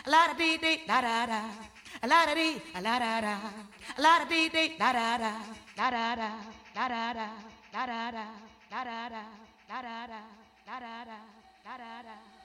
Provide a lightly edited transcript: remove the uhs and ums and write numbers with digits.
la da dee dee da da da, la da dee, la da da, la da dee dee da da da, da da da, da da da, da da da, da da da, da da da, da da da, da da da.